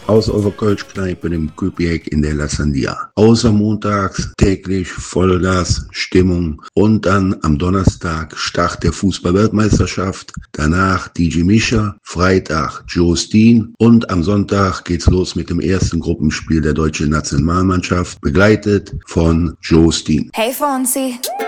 aus eurer Kölschkneipe im Küpiek in der La Sandia. Außer montags täglich Vollgas, Stimmung und dann am Donnerstag Start der Fußball-Weltmeisterschaft, danach DJ Mischa, Freitag Joe Steen und am Sonntag geht's los mit dem ersten Gruppenspiel der deutschen Nationalmannschaft, begleitet von Joe Steen. Hey Fonsi.